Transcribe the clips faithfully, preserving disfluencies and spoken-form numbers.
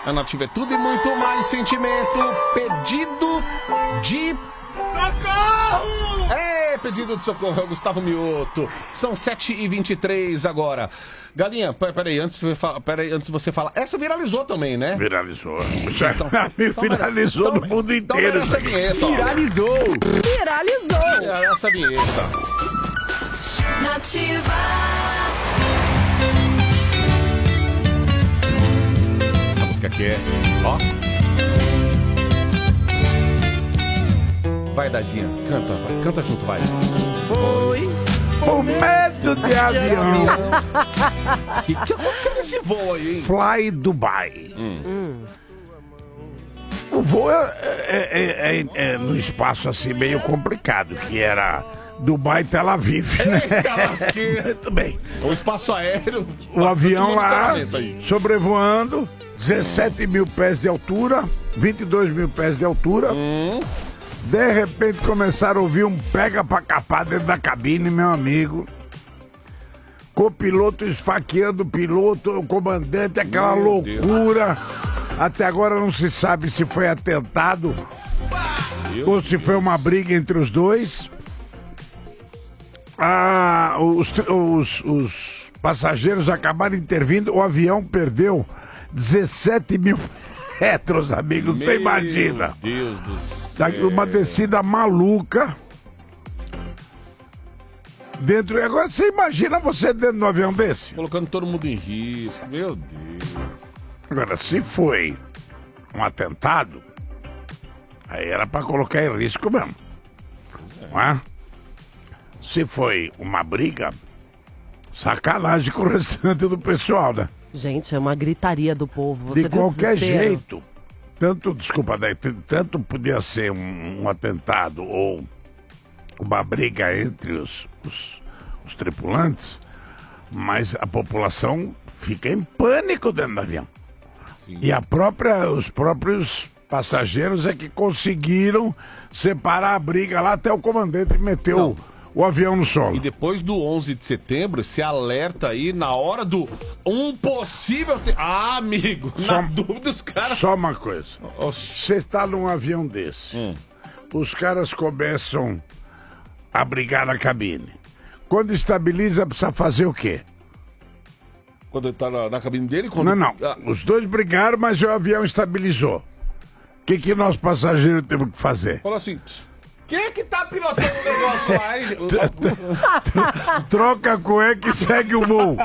A Nativa é tudo e muito mais sentimento. Pedido de... socorro! É, pedido de socorro, é o Gustavo Mioto. São sete e vinte e três agora. Galinha, peraí, antes, peraí, antes de você falar. Essa viralizou também, né? Viralizou. Então, então, viralizou então, no mundo então, inteiro. Essa vinheta, viralizou! Viralizou! Essa vinheta. Nativa. Essa música aqui é... Ó. Vai, Dazinha. Canta, vai. Canta junto, vai. Foi o medo de avião. O que, que aconteceu nesse voo aí, hein? Fly Dubai. Hum. Hum. O voo é, é, é, é, é no espaço assim meio complicado, que era Dubai e Tel Aviv, né? Muito bem. O espaço aéreo. O avião lá, sobrevoando, dezessete mil pés de altura, vinte e dois mil pés de altura. Hum. De repente começaram a ouvir um pega pra capar dentro da cabine, meu amigo. Copiloto esfaqueando o piloto, o comandante, aquela meu loucura. Deus. Até agora não se sabe se foi atentado meu ou se Deus. Foi uma briga entre os dois. Ah, os, os, os passageiros acabaram intervindo, o avião perdeu dezessete mil metros, amigos, você imagina. Meu Deus do céu. Uma descida maluca. Dentro. Agora você imagina você dentro de um avião desse? Colocando todo mundo em risco, meu Deus. Agora, se foi um atentado, aí era pra colocar em risco mesmo. É. Não é? Se foi uma briga, sacanagem com o restante do pessoal, né? Gente, é uma gritaria do povo. Você de viu qualquer desespero? jeito, tanto, desculpa, daí, tanto podia ser um, um atentado ou uma briga entre os, os, os tripulantes, mas a população fica em pânico dentro do avião. Sim. E a própria, os próprios passageiros é que conseguiram separar a briga lá, até o comandante meteu... Não. O avião no solo. E depois do onze de setembro, esse alerta aí, na hora do um possível... Te... Ah, amigo, só, na dúvida os caras... Só uma coisa. Você está num avião desse, hum. os caras começam a brigar na cabine. Quando estabiliza, precisa fazer o quê? Quando ele tá na, na cabine dele? Quando... Não, não. Ah. Os dois brigaram, mas o avião estabilizou. O que, que nós passageiros temos que fazer? Fala assim... Quem é que tá pilotando o negócio lá, hein? Troca a cueca e segue o voo.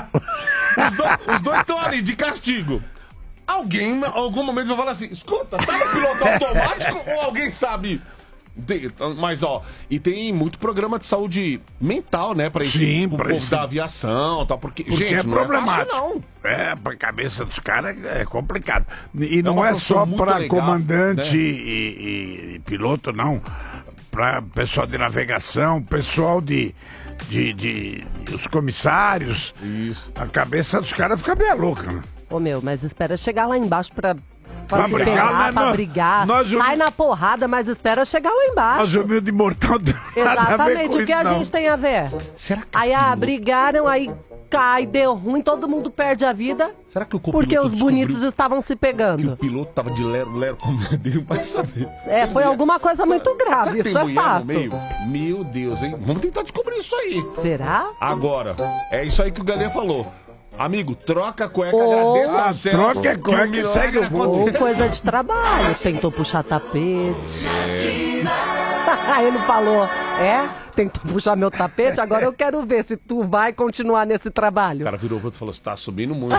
Os dois estão ali, de castigo. Alguém, em algum momento, vai falar assim, escuta, tá no piloto automático ou alguém sabe? Mas, ó, e tem muito programa de saúde mental, né? Pra esse Sim, pro pra povo esse... da aviação, tal, porque, porque gente, é não problemático. É, fácil, não. É, pra cabeça dos caras é complicado. E é não é só pra legal, comandante, né? e, e, e piloto, não. Para pessoal de navegação, pessoal de, de, de, de os comissários. Isso. A cabeça dos caras fica meio louca, né? Ô meu, mas espera chegar lá embaixo pra, pra, pra se brigar, pegar, né? pra nós, brigar. Nós, Sai na porrada, mas espera chegar lá embaixo. Nós humilde de mortal. Exatamente, o que a gente tem a ver? Será que aí, ah, brigaram, aí cai, deu ruim, todo mundo perde a vida. Será que o porque os bonitos estavam se pegando? Que o piloto tava de lero-lero com dele, vai saber. É, foi alguma coisa muito grave, isso é fato. Meu Deus, hein? Vamos tentar descobrir isso aí. Será? Agora, é isso aí que o Galinha falou. Amigo, troca a cueca, oh, agradeça ao céu. Troca a cueca e segue o voo. Ou coisa de trabalho, tentou puxar tapete. É. Ele falou, é? Tentou puxar meu tapete, agora eu quero ver se tu vai continuar nesse trabalho. O cara virou pro outro e falou, você tá subindo muito.